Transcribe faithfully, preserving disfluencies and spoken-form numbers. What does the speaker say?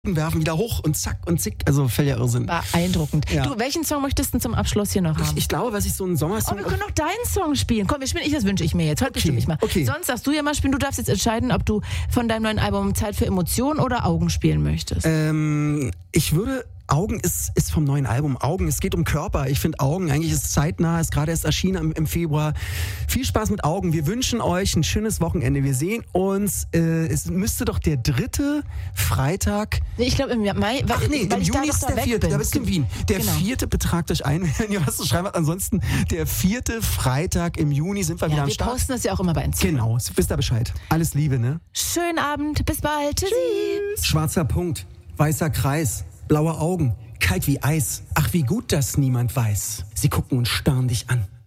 werfen wieder hoch und zack und zick. Also völliger Irrsinn. Beeindruckend. Ja. Du, welchen Song möchtest du zum Abschluss hier noch haben? Ich, ich glaube, was ich so einen Sommersong... Oh, wir können noch deinen Song spielen. Komm, wir spielen, ich, das wünsche ich mir jetzt. Heute Okay, bestimme ich mal. okay. Sonst darfst du ja mal spielen. Du darfst jetzt entscheiden, ob du von deinem neuen Album Zeit für Emotionen oder Augen spielen möchtest. Ähm, ich würde... Augen ist, ist vom neuen Album. Augen, es geht um Körper. Ich finde Augen, eigentlich ist es zeitnah, ist gerade erst erschienen im, im Februar. Viel Spaß mit Augen. Wir wünschen euch ein schönes Wochenende. Wir sehen uns, äh, es müsste doch der dritte Freitag... Nee, ich glaube im Mai, weil, Ach nee, weil im ich Juni da ist doch der da weg vierte, bin. da bist du in Wien. Der Genau. vierte, betragt euch ein, wenn ihr was zu schreiben habt. Ansonsten, der vierte Freitag im Juni sind wir wieder Ja, am wir Start. posten das ja auch immer bei Instagram. Genau, wisst ihr Bescheid. Alles Liebe, ne? Schönen Abend, bis bald. Tschüssi. Schwarzer Punkt, weißer Kreis, blaue Augen, kalt wie Eis. Ach, wie gut, dass niemand weiß. Sie gucken und starren dich an.